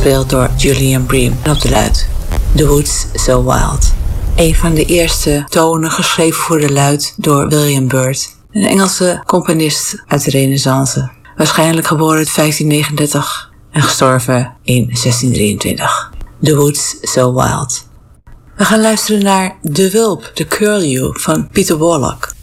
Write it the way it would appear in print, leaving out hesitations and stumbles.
gespeeld door Julian Bream op de luid. The Woods So Wild. Een van de eerste tonen geschreven voor de luid door William Byrd, een Engelse componist uit de Renaissance. Waarschijnlijk geboren in 1539 en gestorven in 1623. The Woods So Wild. We gaan luisteren naar De Wulp, The Curlew van Peter Warlock.